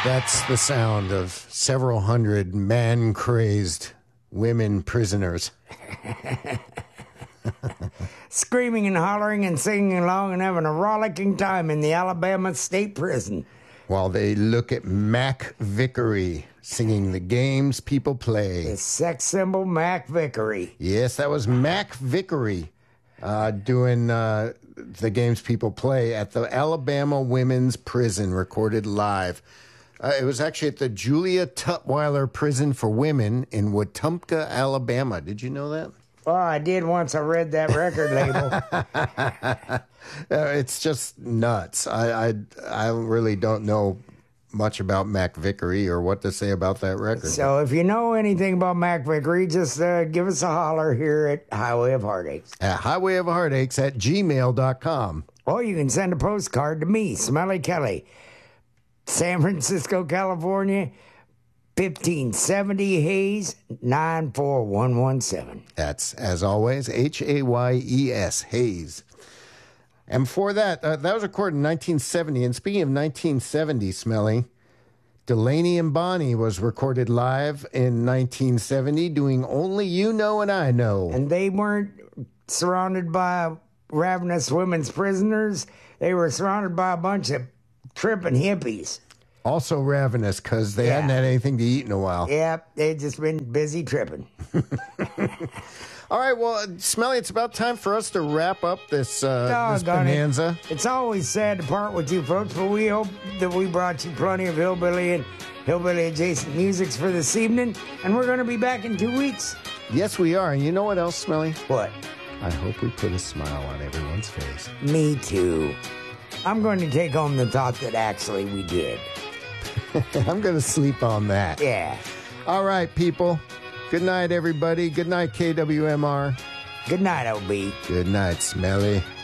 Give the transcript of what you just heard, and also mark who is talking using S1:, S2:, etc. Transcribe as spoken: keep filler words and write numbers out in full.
S1: That's the sound of several hundred man-crazed women prisoners.
S2: Screaming and hollering and singing along and having a rollicking time in the Alabama State Prison.
S1: While they look at Mac Vickery singing The Games People Play.
S2: The sex symbol Mac Vickery.
S1: Yes, that was Mac Vickery uh, doing uh, The Games People Play at the Alabama Women's Prison, recorded live. Uh, it was actually at the Julia Tutwiler Prison for Women in Wetumpka, Alabama. Did you know that?
S2: Well, I did once I read that record label.
S1: uh, it's just nuts. I, I I really don't know much about Mac Vickery or what to say about that record.
S2: So if you know anything about Mac Vickery, just uh, give us a holler here at Highway of Heartaches.
S1: At highway of heartaches at gmail dot com.
S2: Or you can send a postcard to me, Smelly Kelly, San Francisco, California, fifteen seventy Hayes, nine four one one seven.
S1: That's, as always, H A Y E S, Hayes. And before that, uh, that was recorded in nineteen seventy. And speaking of nineteen seventy, Smelly, Delaney and Bonnie was recorded live in nineteen seventy, doing Only You Know and I Know.
S2: And they weren't surrounded by ravenous women's prisoners. They were surrounded by a bunch of tripping hippies.
S1: Also ravenous, because they
S2: Yeah.
S1: hadn't had anything to eat in a while.
S2: Yep, they'd just been busy tripping.
S1: All right, well, Smelly, it's about time for us to wrap up this, uh, this
S2: Doggone it.
S1: bonanza.
S2: It's always sad to part with you folks, but we hope that we brought you plenty of hillbilly and hillbilly adjacent musics for this evening, and we're going to be back in two weeks.
S1: Yes, we are. And you know what else, Smelly?
S2: What?
S1: I hope we put a smile on everyone's face.
S2: Me too. I'm going to take home the thought that actually we did.
S1: I'm going to sleep on that.
S2: Yeah.
S1: All right, people. Good night, everybody. Good night, K W M R.
S2: Good night, O B.
S1: Good night, Smelly.